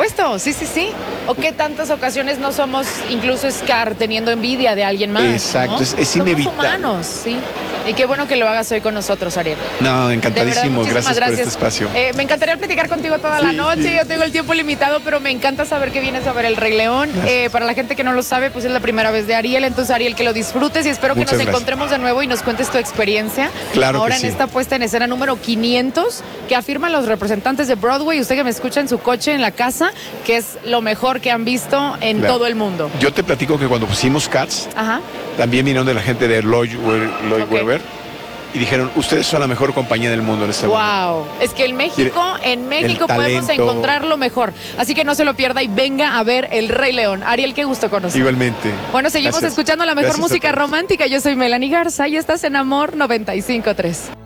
supuesto, sí, sí, sí. O qué tantas ocasiones no somos incluso Scar teniendo envidia de alguien más. Exacto, ¿no? es Somos inevitable. humanos, sí. Y qué bueno que lo hagas hoy con nosotros, Ariel. No, De encantadísimo, verdad, muchísimas gracias por este espacio. Me encantaría platicar contigo toda la noche. Yo tengo el tiempo limitado, pero me encanta saber que vienes a ver El Rey León. Para la gente que no lo sabe, pues es la primera vez de Ariel. Entonces, Ariel, que lo disfrutes y espero que Muchas nos gracias. encontremos de nuevo y nos cuentes tu experiencia. Claro ahora que sí. en esta puesta en escena número 500 que afirman los representantes de Broadway, usted que me escucha en su coche, en la casa, que es lo mejor que han visto en Claro. todo el mundo. Yo te platico que cuando pusimos Cats, Ajá. también vinieron de la gente de Lloyd Ok. Webber y dijeron, ustedes son la mejor compañía del mundo en este momento. Wow, es que en México el podemos talento. encontrar lo mejor. Así que no se lo pierda y venga a ver El Rey León. Ariel, qué gusto conocer. Igualmente. Bueno, seguimos Gracias. escuchando la mejor Gracias a música todos. romántica. Yo soy Melanie Garza y estás en Amor 95.3.